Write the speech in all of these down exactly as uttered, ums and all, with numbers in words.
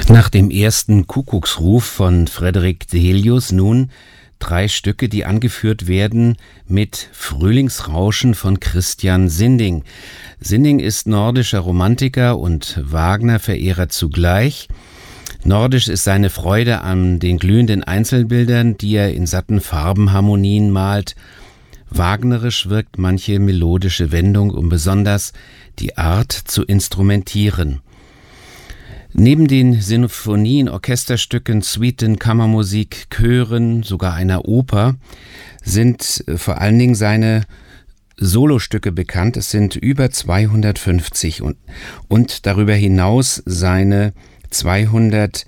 Nach dem ersten Kuckucksruf von Frederick Delius nun drei Stücke, die angeführt werden mit Frühlingsrauschen von Christian Sinding. Sinding ist nordischer Romantiker und Wagner-Verehrer zugleich. Nordisch ist seine Freude an den glühenden Einzelbildern, die er in satten Farbenharmonien malt. Wagnerisch wirkt manche melodische Wendung, um besonders die Art zu instrumentieren. Neben den Sinfonien, Orchesterstücken, Suiten, Kammermusik, Chören, sogar einer Oper sind vor allen Dingen seine Solostücke bekannt. Es sind über zweihundertfünfzig und, und darüber hinaus seine zweihundert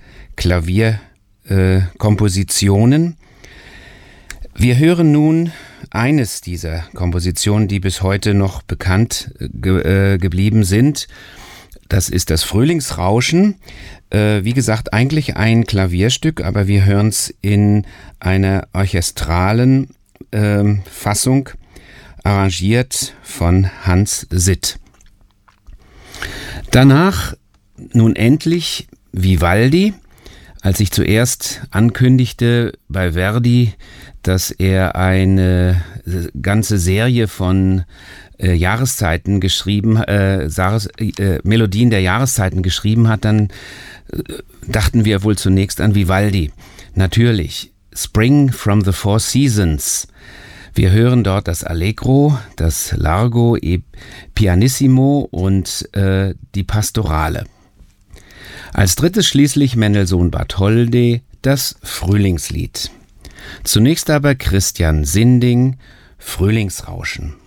Klavierkompositionen. Äh, Wir hören nun eines dieser Kompositionen, die bis heute noch bekannt ge- äh, geblieben sind. Das ist das Frühlingsrauschen. Äh, wie gesagt, eigentlich ein Klavierstück, aber wir hören es in einer orchestralen äh, Fassung, arrangiert von Hans Sitt. Danach nun endlich Vivaldi. Als ich zuerst ankündigte bei Verdi, dass er eine ganze Serie von äh, Jahreszeiten geschrieben, äh, äh, Melodien der Jahreszeiten geschrieben hat, dann äh, dachten wir wohl zunächst an Vivaldi. Natürlich, Spring from the Four Seasons. Wir hören dort das Allegro, das Largo e Pianissimo und äh, die Pastorale. Als drittes schließlich Mendelssohn Bartholdy, das Frühlingslied. Zunächst aber Christian Sinding, Frühlingsrauschen.